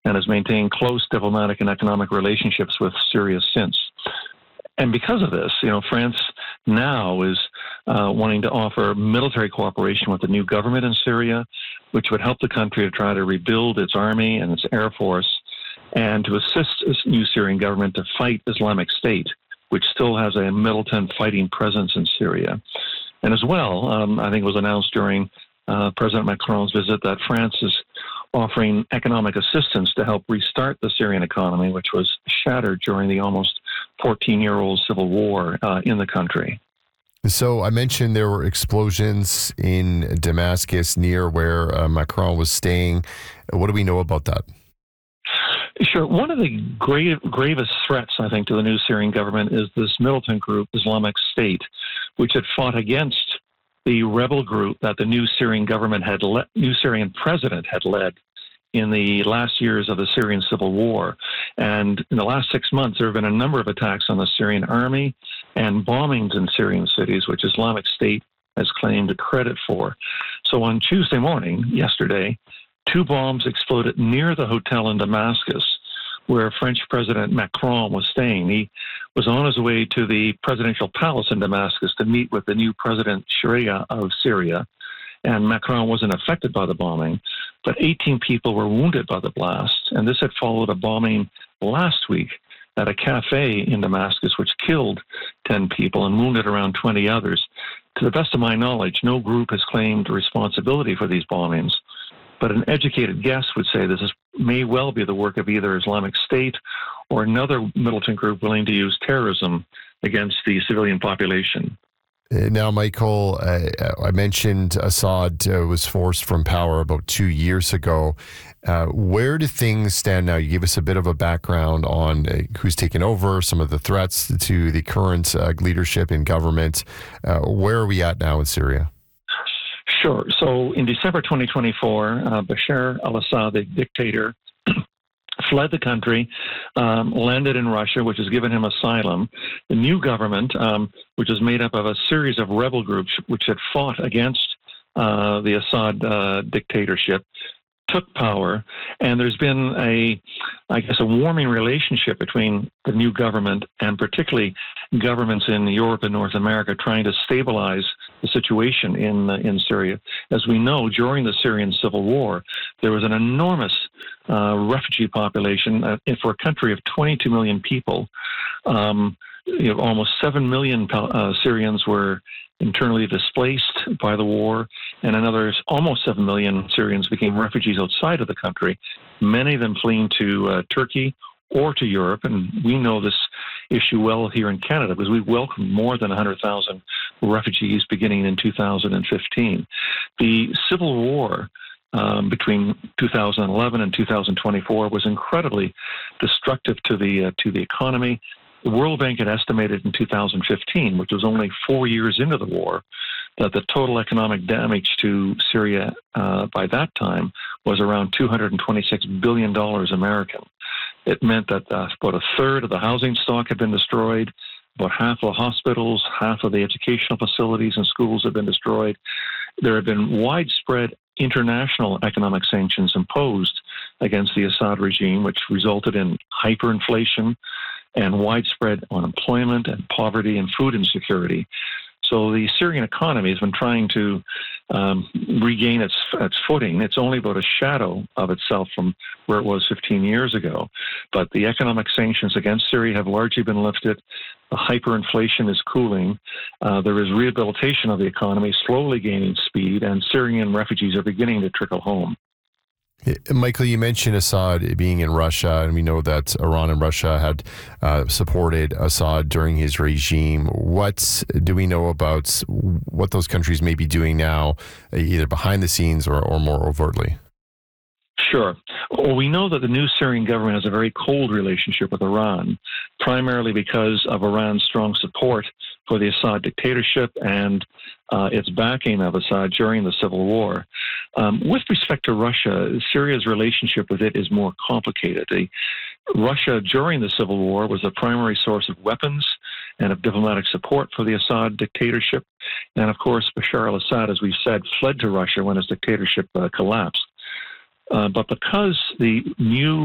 and has maintained close diplomatic and economic relationships with Syria since. And because of this, France now is wanting to offer military cooperation with the new government in Syria, which would help the country to try to rebuild its army and its air force, and to assist this new Syrian government to fight Islamic State, which still has a militant fighting presence in Syria. And as well, I think it was announced during President Macron's visit that France is offering economic assistance to help restart the Syrian economy, which was shattered during the almost 14-year-old civil war in the country. So I mentioned there were explosions in Damascus near where Macron was staying. What do we know about that? Sure. One of the gravest threats, I think, to the new Syrian government is this militant group, Islamic State, which had fought against the rebel group that the new Syrian government new Syrian president had led in the last years of the Syrian civil war. And in the last 6 months, there have been a number of attacks on the Syrian army and bombings in Syrian cities, which Islamic State has claimed credit for. So on Tuesday morning, yesterday, 2 bombs exploded near the hotel in Damascus where French President Macron was staying. He was on his way to the presidential palace in Damascus to meet with the new President Sharia of Syria, and Macron wasn't affected by the bombing, but 18 people were wounded by the blast, and this had followed a bombing last week at a cafe in Damascus, which killed 10 people and wounded around 20 others. To the best of my knowledge, no group has claimed responsibility for these bombings, but an educated guess would say may well be the work of either Islamic State or another militant group willing to use terrorism against the civilian population. Now, Michael, I mentioned Assad was forced from power about 2 years ago. Where do things stand now? You gave us a bit of a background on who's taken over, some of the threats to the current leadership in government. Where are we at now in Syria? Sure. So in December 2024, Bashar al-Assad, the dictator, fled the country, landed in Russia, which has given him asylum. The new government, which is made up of a series of rebel groups which had fought against the Assad dictatorship, took power, and there's been a warming relationship between the new government and particularly governments in Europe and North America trying to stabilize the situation in Syria. As we know, during the Syrian civil war, there was an enormous refugee population for a country of 22 million people. Almost 7 million Syrians were internally displaced by the war, and another almost 7 million Syrians became refugees outside of the country, many of them fleeing to Turkey or to Europe. And we know this issue well here in Canada because we welcomed more than 100,000 refugees beginning in 2015. The civil war between 2011 and 2024 was incredibly destructive to the economy. The World Bank had estimated in 2015, which was only 4 years into the war, that the total economic damage to Syria by that time was around $226 billion American. It meant that about a third of the housing stock had been destroyed, about half of the hospitals, half of the educational facilities and schools had been destroyed. There had been widespread international economic sanctions imposed against the Assad regime, which resulted in hyperinflation and widespread unemployment and poverty and food insecurity. So the Syrian economy has been trying to regain its footing. It's only about a shadow of itself from where it was 15 years ago. But the economic sanctions against Syria have largely been lifted. The hyperinflation is cooling. There is rehabilitation of the economy slowly gaining speed, and Syrian refugees are beginning to trickle home. Michael, you mentioned Assad being in Russia, and we know that Iran and Russia had supported Assad during his regime. What do we know about what those countries may be doing now, either behind the scenes or more overtly? Sure. Well, we know that the new Syrian government has a very cold relationship with Iran, primarily because of Iran's strong support for the Assad dictatorship and its backing of Assad during the civil war. With respect to Russia, Syria's relationship with it is more complicated. Russia, during the civil war, was the primary source of weapons and of diplomatic support for the Assad dictatorship. And of course, Bashar al-Assad, as we've said, fled to Russia when his dictatorship collapsed. But because the new